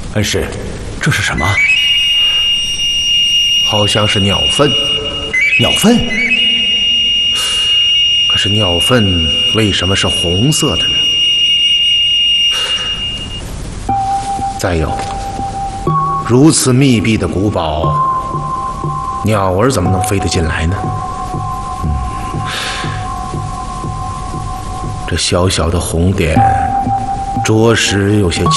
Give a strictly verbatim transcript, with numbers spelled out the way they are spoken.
恩师，这是什么？ 好像是鸟粪。 鸟粪？ 可是鸟粪为什么是红色的呢？再有，如此密闭的古堡，鸟儿怎么能飞得进来呢？嗯，这小小的红点，着实有些